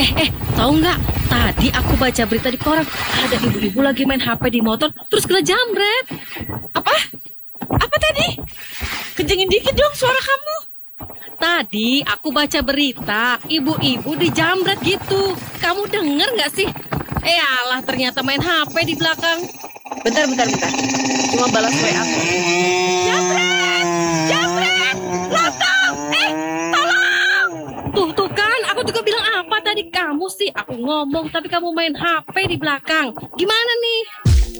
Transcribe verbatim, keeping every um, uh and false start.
Eh, eh, tahu nggak? Tadi aku baca berita di koran, ada ibu-ibu lagi main H P di motor, terus kena jamret. Apa? Apa tadi? Kencengin dikit dong suara kamu. Tadi aku baca berita, ibu-ibu dijamret gitu. Kamu denger nggak sih? Eh alah, ternyata main H P di belakang. Bentar, bentar, bentar. Cuma balas W A. Jambret! Jambret! Lontong! Eh, tolong! Tuh, tuh kan, aku juga bilang apa tadi kamu sih? Aku ngomong, tapi kamu main H P di belakang. Gimana nih?